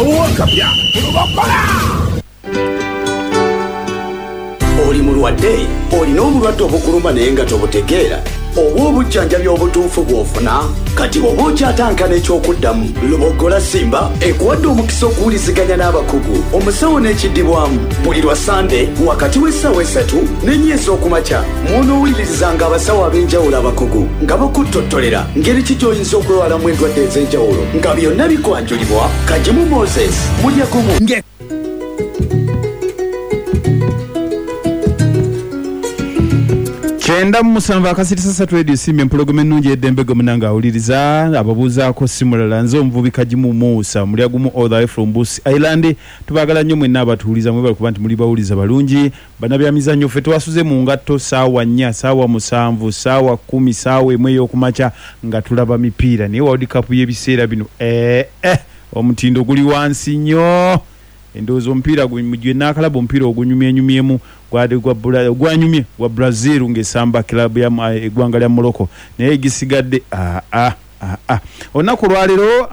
wakapya lubakola. Oli mulwadde, olina obulwadde obukuluma naye nga tobutegeera, oba obujjanjabi obutuufu bw'ofuna kati oba okyatankana ekyokuddamu. Lubogola Simba ekuwadde omukisa okuwuliziganya n'abakugu omusawo n'ekiddibwamu buli lwa Sande wakati w'essaawa 3 n'ennya ez'okumakya mw'onoowulirizanga abasawo ab'enjawulo abakugu nga bakuttotolera ngeri ki gy'oyinza okwewalamu endwadde ez'enjawulo nga byonna bikwanjulibwa. Kagimu Moses mulya gumu. Kenda musanva akasitisa radio simye mpologome ennungi eddembego munanga awuliriza ababuuzaako simulala nze omuvubi Kagimu Musa mulya gumu all the way from Busi Island. Tubagala nnyo mwenna abatuuliza mwebali kuba nti muli bawuliza balungi. Bannabyabyamizannyo ffe twasuze mu ngatto ssaawa 4 ssaawa 7 ssaawa 10 ssaawa 1 ey'okumakya nga tulaba mipiira naye World Cup y'ebiseera bino omutindo guli wansi nnyo. Endowooza omupiira gwe n'akalaba omupiira ogunyumyenyumyemu gwanyumye gwa Brazil ng'esamba kilabu ya eggwanga lya Morocco naye gisigadde olunaku lwaleero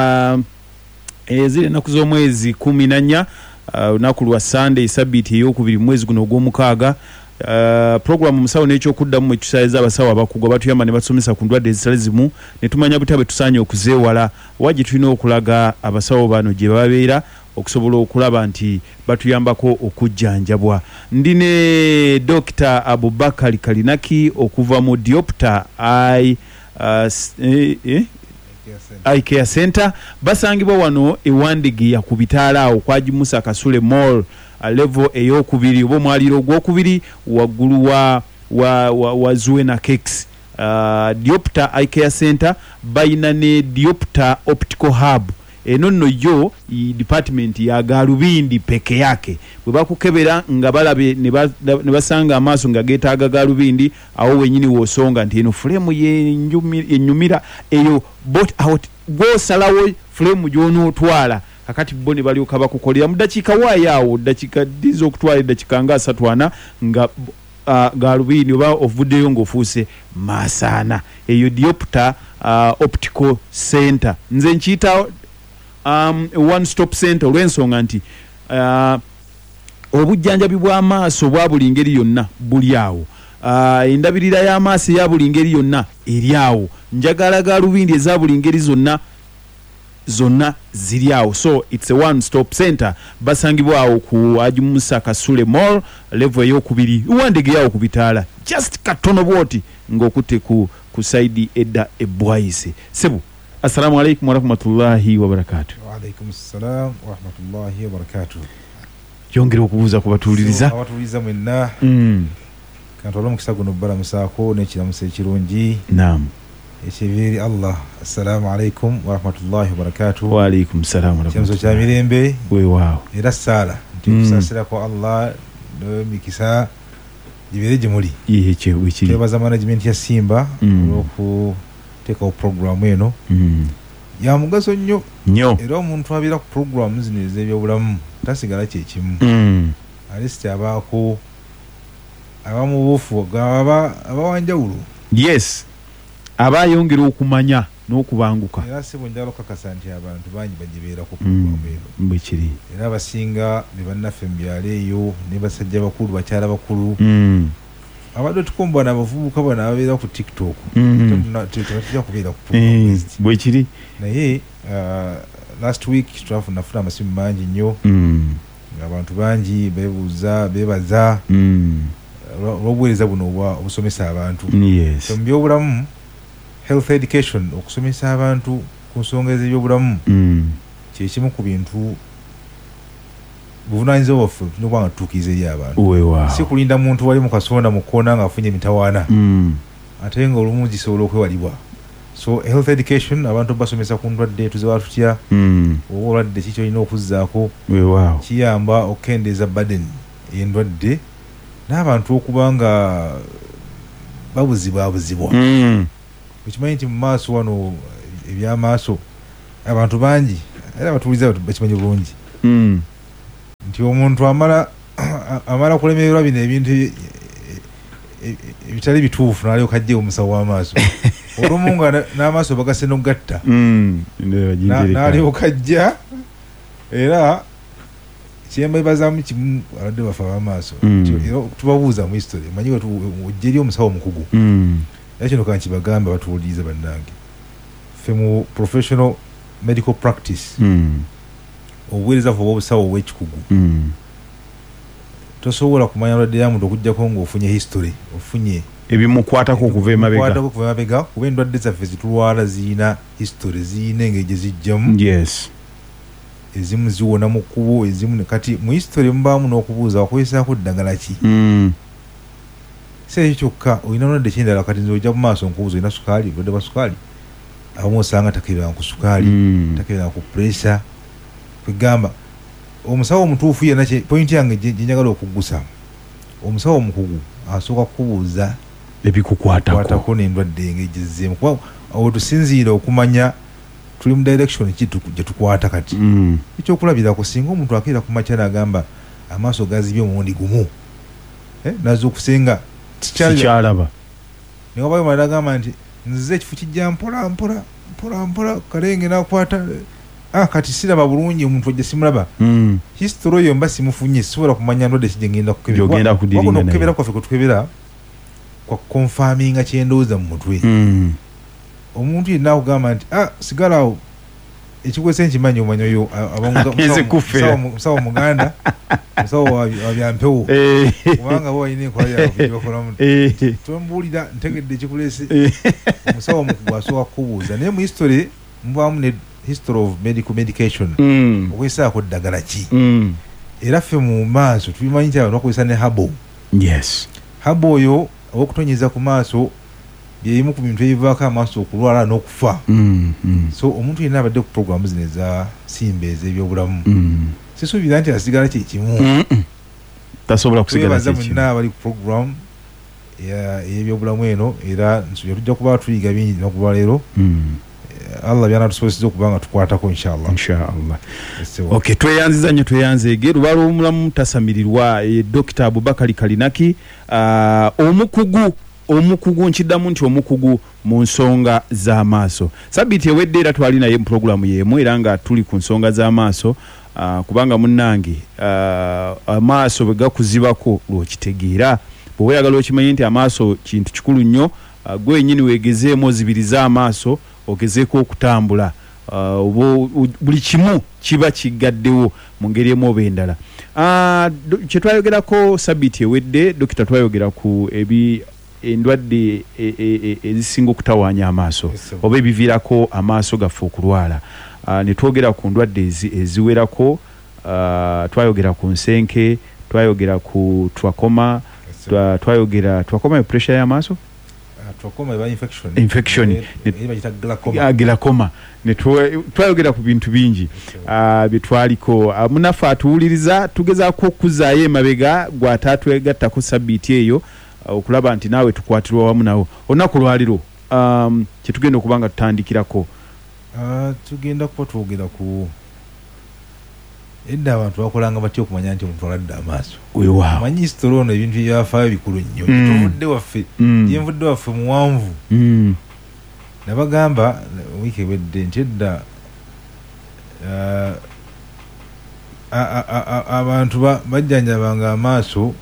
ziri ennaku z'omwezi 14 olunaku lwa Sunday sabbiiti ey'okubiri mwezi guno ogw'omukaaga. Programu musawo n'ekyokuddamu mwe tusaayiza abasawo abakugu abatuyamba ne basomesa ku ndwadde ezitali zimu ne tumanya butabe tusaanye okuzeewala wagi tulina okulaga abasawo bano gye babeera okusobola okulaba nti batuyambako okujjanjabwa. Ndine Dr. Abubakar Kalinaki okuva mu Diopta Eye Care Center basangibwa wano ewandigi ya kubitaala awo kwajimusa Kasule Mall level ey'okubiri oba omwaliro ogwokubiri waggulu wa Zuena Cakes. Diopta Eye Care Center bayina ne Diopta Optical Hub. Eno nno yo department ya galubindi peke yake bwe bakukebera nga balabe ne basanga amaaso nga geetaaga galubindi awo wenyini wosonga nti eno frame yenyumira eyo bot out gwosalawo frame gy'onootwala kakati bo ne balyoka bakukolera mu dakiika waayawo dakiika dizo okutwala eddakiika nga 3 nga galubindi oba ovuddeyo ng'ofuuse maasaana. Eyo Diopta Optical Center nze nkiyita one stop center olw'ensonga nti obujjanjabi bw'amaaso bwa buli ngeri yonna buli awo. Endabirira y'amaaso eya buli ngeri yonna eri awo. Njagala galubindi eza buli ngeri zonna ziri awo. So it's a one stop center. Basangibwa awo ku Ajimusa Kasule Mall level ey'okubiri wandege yawo ku bitaala just katono bwoti ng'okutte ku side edda ebwayise. Sebu Assalamu alaikum wa rahmatullahi wa barakatuh. Wa alaikum assalam wa rahmatullahi wa barakatuh. Yongera okubuuza ku batuuliriza. Abatuuliriza mwenna. Kantola omukisa guno bbala musaako n'ekiramusa ekirungi. Naam. Ekibiri Allah. Assalamu alaikum wa rahmatullahi wa barakatuh. Wa alaikum assalam wa rahmatullahi. Kya mirembe. Weewaawo. Era ssaala. Tukusaasira ko Allah n'emikisa gibere gye muli. Yekye wekiri. Twebaza management ya Simba olw'oku teka program eno ya mugaso nnyo era omuntu abira ku program zino ez'ebyobulamu tasigala kyekimu alisi abaako abamu bufu abawanjawulo yes abayongera okumanya n'okubanguka era si bunjalo kakasa nti abantu bangi bagibeera ku program eno bwekiri era abasinga ne bannaffe mu byalo eyo ne basajja bakulu bakyala bakulu abadde tukumbwa n'abavubuka bano ababeera ku TikTok tetujja kubeera ku program bwekiri naye last week nafuna amasimu mangi nnyo ng'abantu bangi beebaza olw'obuweereza buno obusomesa abantu so mu byobulamu health education okusomesa abantu ku nsonga ez'ebyobulamu kyekimu ku bintu buvunaanyizibwa bwaffe tulina okuba nga tutuukiriza eri abantu si kulinda muntu wali mu kasonda mu kkoona ng'afunye emitawaana ate nga olumu gisobola okwewalibwa. So health education abantu basomesa ku ndwadde tuziba tutya oba olwadde ki kyolina okuzzaako kiyamba okukendeeza burden ey'endwadde n'abantu okuba nga babuzibwabuzibwa. Ekimanyi nti mu maaso wano ebyamaaso abantu bangi era abatuuliza bakimanyi bulungi nti omuntu amala kulemererwa bino ebintu ebitali bituufu n'alyoka ajja omusawo w'amaaso olumu nga n'amaaso bagase n'ogatta n'alyoka ajja era kyembebazamu kimu abalwadde bafe ab'amaaso tubabuuza mu history manyi ojjeri omusawo omukugu era kino kankibagambe batuwuliriza bannange ffe mu professional medical practice obuweereza fe obw'obusawo obw'ekikugu tosobola kumanya ndwadde ya muntu okugjako ng'ofunye history ofunye ebimukwatako okuva emabega kuba endwadde zaffe zitulwala ziyina history ziyina engeri gye zijjamu ezimu ziwona mu kkubo ezimu kati mu history mubaamu n'okubuuza wakozesaako ddagala ki si ekyo kyokka olina ndwadde kyendala kati nze ojja mu maaso nkubuuza olina sukaali obulwadde bwa sukaali abamu osanga takeberanga ku sukaali takeberanga ku pressure kwegamba omusawo omutuufu yenna pointi yange gyenjagala okuggusa omusawo omukugu asooka kukubuuza ebikukwatako n'endwadde engeri gyezzeemu kuba awo tusinziira okumanya tuli mu direction ki gye tukwata kati ekyokulabirako singa omuntu akeera ku makya n'agamba amaaso gazibye omulundi gumu naza okusenga sikyalaba ne wabayo mala agamba nti nzize ekifo kijja mpola kalenge nakwata kati siraba bulungi omuntu ojja simulaba history oyo mba simufunye sisobola kumanya ndwadde kijengenda kukebera kwaffe kwetukebera kwa confirminga kyendowooza mu mutwe omuntu yenna akugamba nti sigalawo ekikwese nkimanyi omanya oyo musawo muganda musawo wabyampewo kubanga bo walina enkola yaabwe gyebakolamu tombuulira ntegedde ekikulese omusawo omukugu asooka kukubuuza naye mu history mubaamu ne history of medication okwesaako ddagala ki era ffe mu maaso tubimanyi nti abantu bakozesa ne habo oyo obokutonyeza ku maaso byeyimu ku bintu ebivaako amaaso okulwala n'okufa so omuntu yenna abadde ku programu zino eza simba ez'ebyobulamu sisuubira nti asigala kyekimu tasobola kusigalaza mwenna abali ku programu ey'ebyobulamu eno era nsuubira tujja kuba tuyiga bingi nokuva leero Allah byana tusobozesa okuba nga tukwatako inshallah okay tweyanziza nnyo tweyanzeege lubala omulamu tasamirirwa Dr. Abubakar Kalinaki omukugu nkiddamu nti omukugu mu nsonga z'amaaso sabiti ewedde era twali naye mu programu y'emu era nga tuli ku nsonga z'amaaso kubanga munnange amaaso bwe gakuzibako lwokitegeera bwe oyagala okimanye nti amaaso kintu kikulu nnyo gwenyini weegezeemu ozibiriza amaaso ogezeeko okutambula buli kimu kiba kigaddewo mu ngeri emu oba endala kyetwayogerako sabiti ewedde dokita twayogera ku endwadde ezisinga okutawaanya amaaso oba ebiviirako amaaso gaffe okulwala ne twogera ku ndwadde eziwerako twayogera ku nsenke twayogera ku twakoma twayogera twakoma pressure y'amaaso infection glaucoma ne twayogera ku bintu bingi bitwaliko munafa atuwuliriza tugezaako okuzaayo emabega gw'atatwegattako sabbiiti eyo okulaba nti naawe tukwatirwa wamu nawo olunaku lwaliro kyetugenda okuba nga tutandikirako tugenda kuba twogera ku edda abantu bakolanga batya okumanya nti omuntu aladde amaaso manyi history ono ebintu byafaayo bikulu nnyo tuvudde waffe yenvudde waffe muwanvu nabagamba wiiki ewedde nti edda abantu bajjanjabanga amaaso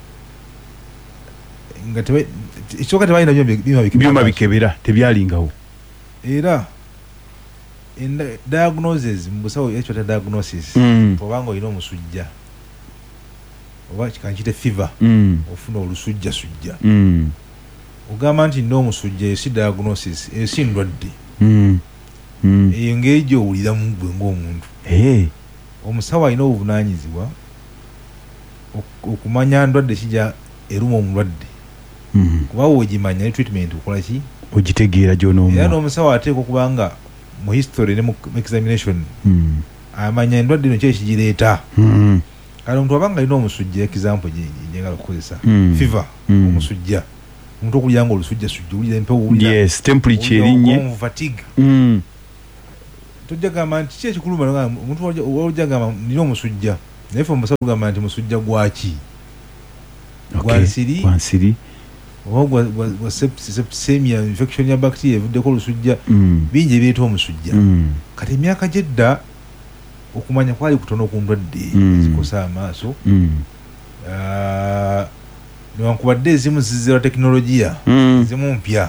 nga ekisooka tebalina byuma bikebera tebyalingawo era diagnosis mu busawo ekyo diagnosis obanga olina omusujja oba kikankite fever ofuna olusujja ogamba nti n'omusujja esi diagnosis esi ndwadde eyo ngeri gyowuliramu gwe ng'omuntu omusawo alina obuvunaanyizibwa okumanya ndwadde kijja eruma omulwadde kuba wogimanya ne treatment okola ki ogitegeera gy'onoomu era n'omusawo ateeka okubanga mu history ne mu examination amanya endwadde eno kyekigireeta kale omuntu abanga alina omusujja example gyengala okukozesa fever omusujja omuntu okulya nga olusujja wulira empewo temperature erinye fatigue tojja gamba nti ki ekikuluma omuntu wajja gamba nina omusujja naye fe omusawo gamba nti musujja gwaki gwansiri oba gwa septicemia infection ya bacteria evuddeko olusujja bingi ebireeta omusujja kati emyaka gyedda okumanya kwali kutono ku ndwadde zikosa amaaso newankubadde ezimu zizira tekinologiya ezimu mpya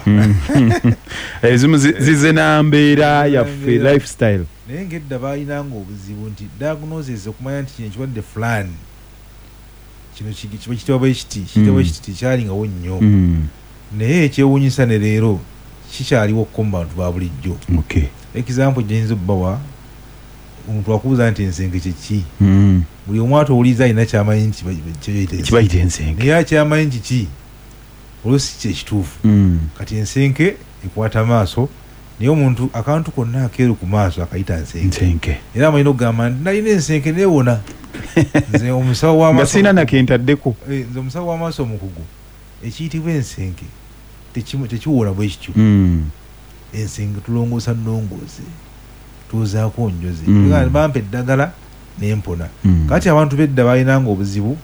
ezimu zize na mbeera yaffe lifestyle naye ng'edda baalinanga obuzibu nti diagnosis okumanya nti kino ekirwadde fulani kino kiba kitibwa ekiti tekyalingawo nnyo naye ekyewuunyisa ne leero kikyaliwokko mu bantu ba bulijjo example gyenyinza obbawa omuntu akubuuza nti ensenke kyeki buli omu atowuliza alina kyamanyi nti kibayita ensenke naye akyamanyi kiki olusi kyekituufu kati ensenke ekwata amaaso naye omuntu akantu konna akeeru ku maaso akayita nsenke era amalina okugamba nti nalina ensenke neewona nze omusawo w'amaaso sina nakentaddeko nze omusawo w'amaaso omukugu ekiyitibwa ensenke tekiwona bwe kityo ensenke tulongoosa nnongooze tuuzaako njozi bampa eddagala nempona kati abantu bedda balinanga obuzibu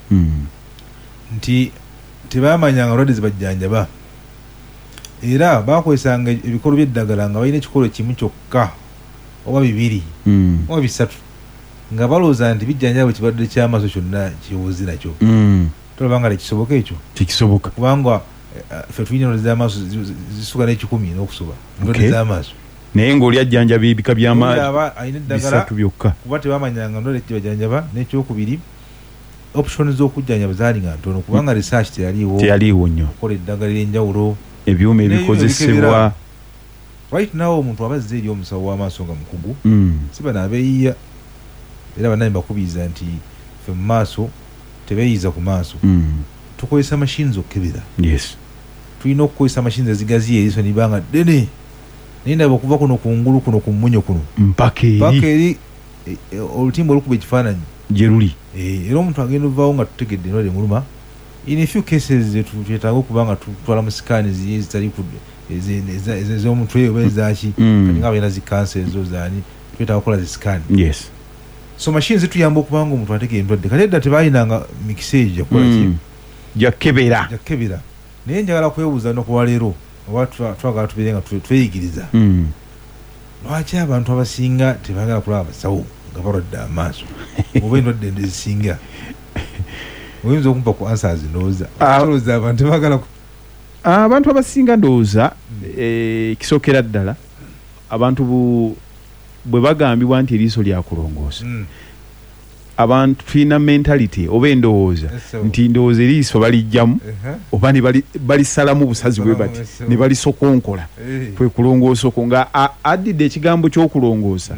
nti tebamanyanga ndwadde zibajjanjaba era bakozesanga ebikolo by'eddagala nga balina ekikolo kimu kyokka oba bibiri oba bisatu nga balowooza nti bijjanjaba ekibadde ky'amaaso kyonna kiwuzi nakyo tolaba nga tekisoboka ekyo tekisoboka kubanga ffe tulina endwadde z'amaaso zisuka n'ekikumi n'okusoba endwadde z'amaaso naye ng'oli ajjanjaba ebika bisatu byokka kuba tebamanyanga ndwadde kibajjanjaba n'ekyokubiri option z'okujjanjaba zaali nga ntono kubanga research teyaliiwo nnyo okukola eddagala ery'enjawulo ebyuma ebikozesebwa right now omuntu abazze eri omusawo w'amaaso nga mukugu siba n'abeeyiya era bannange bakubiriza nti ffe mu maaso tebeeyiza ku maaso tukozesa mashini zokkebera tulina okukozesa mashini ezigaziya eriiso nibanga ddene naye ndaba okuva kuno kungulu kuno ku mmunyo kuno mpaka eri olutimba olukuba ekifaananyi gye luli era omuntu agenda ovaawo nga tutegedde endwadde muluma in a few cases twetaaga okuba nga tutwala mu sikaani ziye zitali ez'omutwe oba ezaki kati nga balina zikansa ezo zaani twetaaga okukola zisikaani so mashini zituyamba okuba nga omuntu ategera endwadde kati edda tebaalinanga mikisa egyo gyakukola jakkebera naye njagala kwebuuza nokuwa leero oba twagala tubeere nga tweyigiriza lwaki abantu abasinga tebaagala kulaba abasawo nga balwadde amaaso oba endwadde ezisinga oyinza okumpa ku answers ndowooza abantu abasinga ndowooza kisookera ddala abantu bwe bagambibwa nti eriiso lyakulongoosa abantu tulina mentality oba endowooza nti ndowooza eriiso balijjamu oba balisalamu busazi bwe bati ne balisokonkola kwe kulongoosa okwo nga addidde ekigambo ky'okulongoosa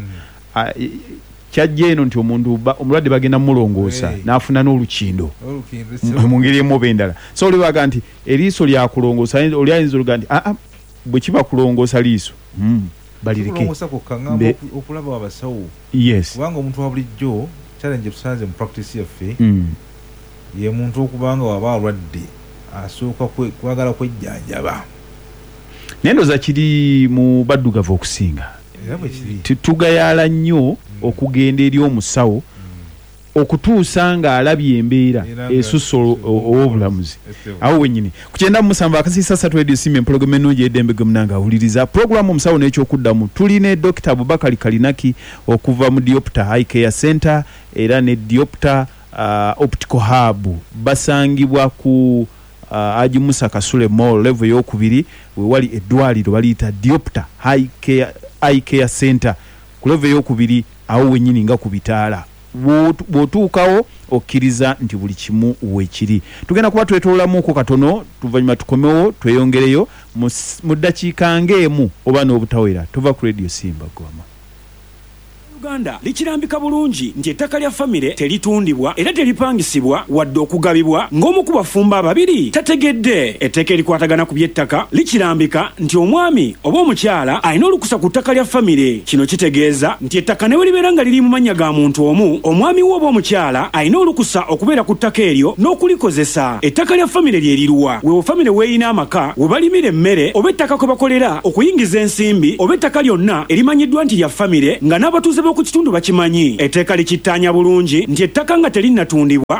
kyajja eno nti omulwadde bagenda mulongoosa n'afuna n'olukindo mu ngeri emu oba endala so oli baga nti eriiso lyakulongoosa oli ayinza oluga nti bwe kiba kulongoosa liiso balireke okulaba abasawo yes kubanga omuntu wa bulijjo challenge tusanze mu practice yaffe ye muntu okubanga waba alwadde asooka kwagala kwejjanjaba naye ndowooza kiri mu baddugavu okusinga tugayala nnyo okugenda eri omusawo okutuusa nga alabye embeera esusa ow'obulamuzi awo wennyini ku 97 akasiisa 3 radio simu empologoma ennungi eddembe gwe munanga awuliriza pulogulaamu omusawo n'ekyokuddamu tulina Dr. Abubakar Kalinaki okuva mu Diopta Eye Care Center era ne Diopta Optical Hub basangibwa ku Ajimusa Kasule Mall level y'okubiri we wali eddwaliro baliyita Diopta Eye Care Center ku level y'okubiri awo wennyini nga ku bitaala bw'otuukawo okkiriza nti buli kimu weekiri tugenda kuba twetoolamuuko katono tuvanyuma tukomewo tweyongereyo mu ddakiika ng'emu oba n'obutawera tuva ku radio Simba Goma Uganda likirambika bulungi nti ettaka lya famire teritundibwa era teripangisibwa wadde okugabibwa ng'omu ku bafumba ababiri tategedde ettaka erikwatagana ku by'ettaka likirambika nti omwami oba omukyala alina olukusa ku ttaka lya famire kino kitegeeza nti ettaka ne bwe libeera nga liri mu mannya ga muntu omu omwami we oba omukyala alina olukusa okubeera ku ttaka eryo n'okulikozesa ettaka lya famire lye liruwa wewe famire weeyina amaka we balimira emmere oba ettaka kwe bakolera okuyingiza ensimbi oba ettaka lyonna erimanyiddwa nti lya famire nga n'abatuuze ku kitundu bakimanyi etteeka likittaanya bulungi nti ettaka nga terinatundibwa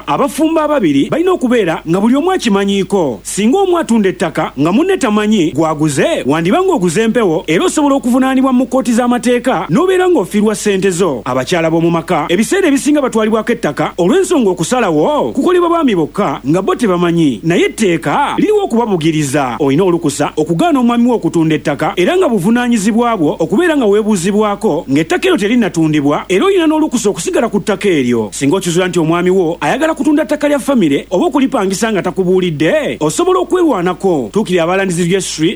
abafumba ababiri balina okubeera nga buli omu akimanyiiko. Singa omu atunda ettaka nga munne tamanyi gwaguze, wandiba ng'oguze empewo era osobola okuvunaanibwa mu kkooti z'amateeka n'obeera ng'ofiirwa ssente zo. Abakyala b'omu maka ebiseera ebisinga batwalibwako ettaka olw'ensonga okusalawo kukolebwa baami bokka nga bo tebamanyi, naye etteeka liriwo okubabugiriza. Olina olukusa okugaana omwami wo okutunda ettaka era nga buvunaanyizibwa bwo okubeera nga weebuuzibwako ng'ettaka eryo terinnatundibwa era olina n'olukusa okusigala ku ttaka eryo. Singa okizuula nti omwami wo ayagala kutunda ttaka lya famire oba okulipangisa nga takubuulidde, osobola okwerwanako. Tuukirira abalandizi Registry